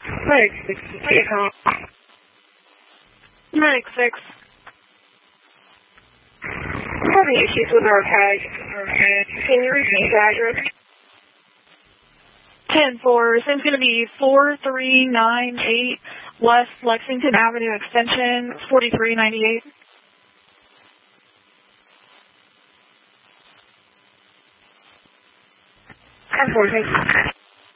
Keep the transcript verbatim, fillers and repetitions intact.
Medic six, Vietnam. Medic six. Having issues with our tag. Can you repeat the address? ten four. Same going to be four three nine eight West Lexington Avenue Extension forty-three ninety-eight. ten four, thank you.